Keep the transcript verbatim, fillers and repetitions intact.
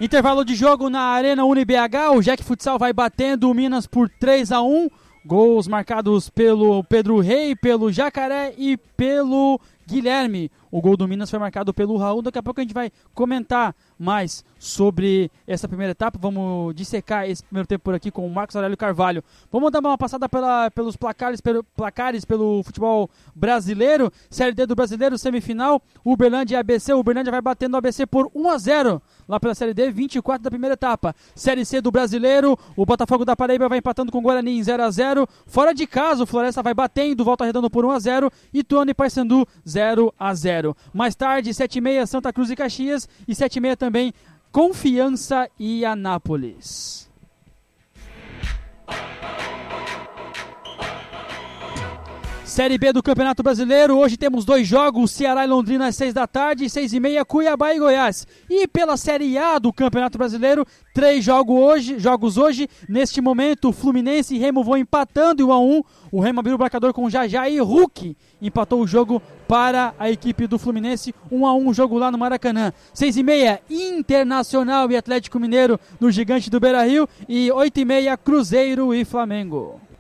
Intervalo de jogo na Arena UniBH, o Jack Futsal vai batendo o Minas por três a um. Gols marcados pelo Pedro Rei, pelo Jacaré e pelo Guilherme. O gol do Minas foi marcado pelo Raul. Daqui a pouco a gente vai comentar mais sobre essa primeira etapa. Vamos dissecar esse primeiro tempo por aqui com o Marcos Aurélio Carvalho. Vamos dar uma passada pela, pelos placares pelo, placares pelo futebol brasileiro. Série D do Brasileiro, semifinal. Uberlândia e A B C. O Uberlândia vai batendo o A B C por um a zero. Lá pela Série D, vinte e quatro da primeira etapa. Série C do Brasileiro. O Botafogo da Paraíba vai empatando com o Guarani em zero a zero. Fora de casa, o Floresta vai batendo. Volta Redonda por um a zero. Ituano e Paysandu zero a zero. Mais tarde, sete e meia, Santa Cruz e Caxias. E sete e meia também, Confiança e Anápolis. Série B do Campeonato Brasileiro, hoje temos dois jogos, Ceará e Londrina às seis da tarde, seis e meia, Cuiabá e Goiás. E pela Série A do Campeonato Brasileiro, três jogos hoje, jogos hoje. Neste momento, Fluminense e Remo vão empatando em um a um. O Remo abriu o marcador com Jajá e Hulk empatou o jogo para a equipe do Fluminense, um a um o jogo lá no Maracanã. seis e meia, Internacional e Atlético Mineiro no Gigante do Beira-Rio. E oito e meia, Cruzeiro e Flamengo.